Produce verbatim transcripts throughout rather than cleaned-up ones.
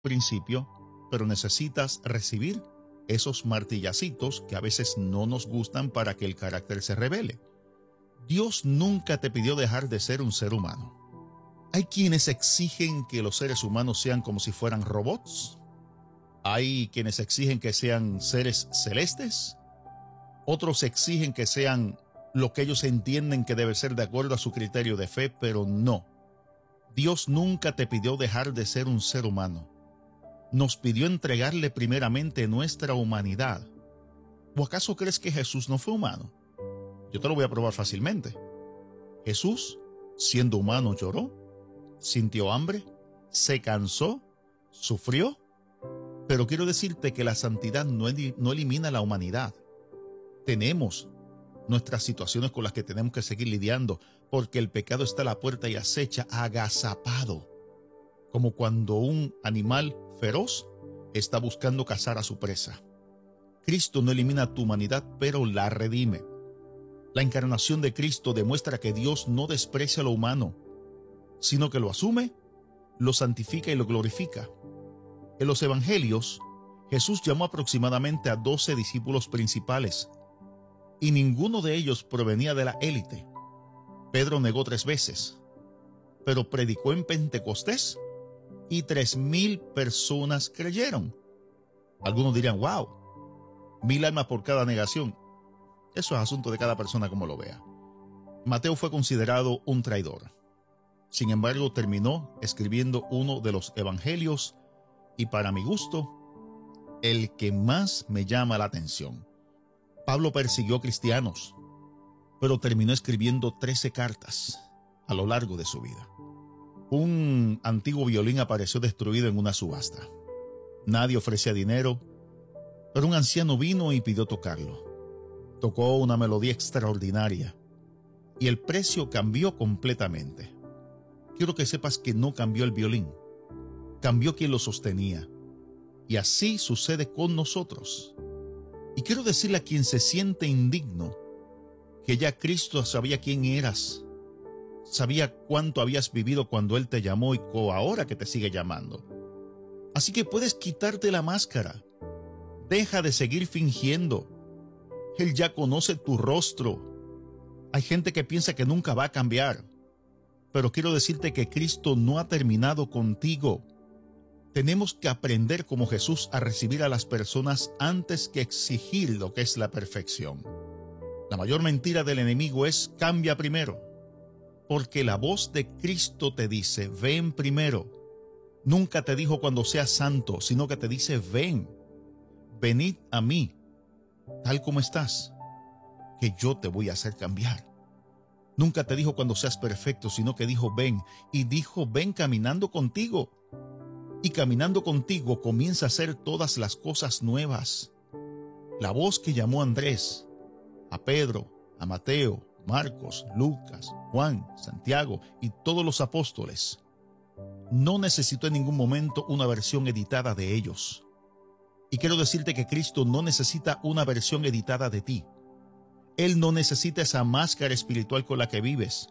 principio, pero necesitas recibir esos martillacitos que a veces no nos gustan para que el carácter se revele. Dios nunca te pidió dejar de ser un ser humano. Hay quienes exigen que los seres humanos sean como si fueran robots. Hay quienes exigen que sean seres celestes. Otros exigen que sean lo que ellos entienden que debe ser de acuerdo a su criterio de fe, pero no. Dios nunca te pidió dejar de ser un ser humano. Nos pidió entregarle primeramente nuestra humanidad. ¿O acaso crees que Jesús no fue humano? Yo te lo voy a probar fácilmente. Jesús, siendo humano, lloró, sintió hambre, se cansó, sufrió. Pero quiero decirte que la santidad no, no elimina la humanidad. Tenemos nuestras situaciones con las que tenemos que seguir lidiando, porque el pecado está a la puerta y acecha agazapado, como cuando un animal feroz está buscando cazar a su presa. Cristo no elimina tu humanidad, pero la redime. La encarnación de Cristo demuestra que Dios no desprecia lo humano, sino que lo asume, lo santifica y lo glorifica. En los evangelios, Jesús llamó aproximadamente a doce discípulos principales, y ninguno de ellos provenía de la élite. Pedro negó tres veces, pero predicó en Pentecostés y tres mil personas creyeron. Algunos dirían, wow, mil almas por cada negación. Eso es asunto de cada persona como lo vea. Mateo fue considerado un traidor. Sin embargo, terminó escribiendo uno de los evangelios y, para mi gusto, el que más me llama la atención. Pablo persiguió cristianos, pero terminó escribiendo trece cartas a lo largo de su vida. Un antiguo violín apareció destruido en una subasta. Nadie ofrecía dinero, pero un anciano vino y pidió tocarlo. Tocó una melodía extraordinaria y el precio cambió completamente. Quiero que sepas que no cambió el violín, cambió quien lo sostenía. Y así sucede con nosotros. Y quiero decirle a quien se siente indigno que ya Cristo sabía quién eras, sabía cuánto habías vivido cuando Él te llamó y ahora que te sigue llamando. Así que puedes quitarte la máscara. Deja de seguir fingiendo. Él ya conoce tu rostro. Hay gente que piensa que nunca va a cambiar. Pero quiero decirte que Cristo no ha terminado contigo. Tenemos que aprender como Jesús a recibir a las personas antes que exigir lo que es la perfección. La mayor mentira del enemigo es cambia primero. Porque la voz de Cristo te dice, ven primero. Nunca te dijo cuando seas santo, sino que te dice, ven. Venid a mí, tal como estás, que yo te voy a hacer cambiar. Nunca te dijo cuando seas perfecto, sino que dijo, ven. Y dijo, ven caminando contigo. Y caminando contigo comienza a hacer todas las cosas nuevas. La voz que llamó a Andrés, a Pedro, a Mateo, Marcos, Lucas, Juan, Santiago y todos los apóstoles, no necesitó en ningún momento una versión editada de ellos. Y quiero decirte que Cristo no necesita una versión editada de ti. Él no necesita esa máscara espiritual con la que vives.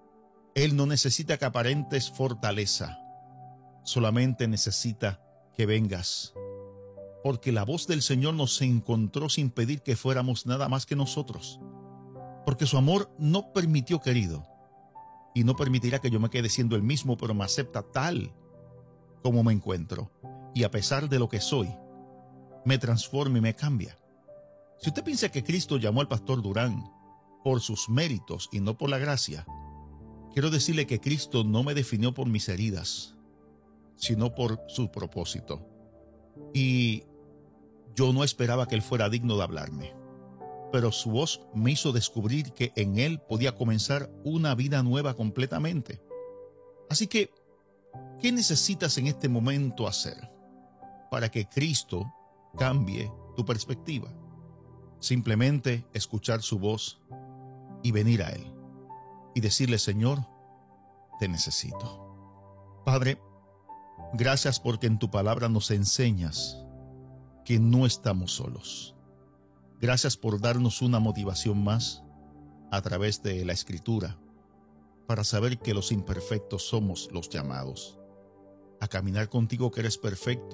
Él no necesita que aparentes fortaleza. Solamente necesita que vengas. Porque la voz del Señor nos encontró sin pedir que fuéramos nada más que nosotros. Porque su amor no permitió, querido, y no permitirá que yo me quede siendo el mismo, pero me acepta tal como me encuentro. Y a pesar de lo que soy, me transforma y me cambia. Si usted piensa que Cristo llamó al pastor Durán por sus méritos y no por la gracia, quiero decirle que Cristo no me definió por mis heridas, sino por su propósito. Y yo no esperaba que Él fuera digno de hablarme, pero su voz me hizo descubrir que en Él podía comenzar una vida nueva completamente. Así que, ¿qué necesitas en este momento hacer para que Cristo cambie tu perspectiva? Simplemente escuchar su voz y venir a Él y decirle, Señor, te necesito. Padre, gracias porque en tu palabra nos enseñas que no estamos solos. Gracias por darnos una motivación más a través de la Escritura para saber que los imperfectos somos los llamados. a caminar contigo que eres perfecto